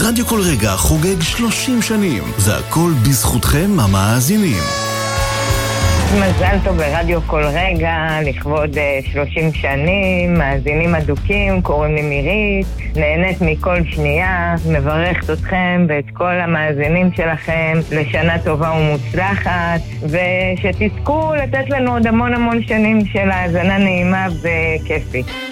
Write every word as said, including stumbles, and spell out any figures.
רדיו כל רגע חוגג שלושים שנים. זה הכל בזכותכם המאזינים. מזל טוב ברדיו כל רגע, לכבוד שלושים שנים, מאזינים אדוקים, קוראים לי מירית, נהנית מכל שנייה, מברכת אתכם ואת כל המאזינים שלכם לשנה טובה ומוצלחת, ושתזכו לתת לנו עוד המון המון שנים של האזנה נעימה וכיפית.